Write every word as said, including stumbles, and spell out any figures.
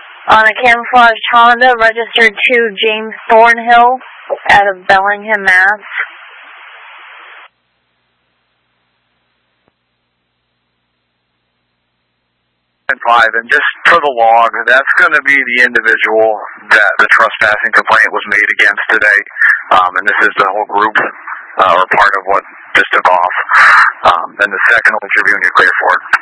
On a camouflaged Honda registered to James Thornhill out of Bellingham, Mass. And five, and just for the log, that's going to be the individual that the trespassing complaint was made against today. Um, and this is the whole group, uh, or part of what just took off. Um, and the second will interview and you're clear for it.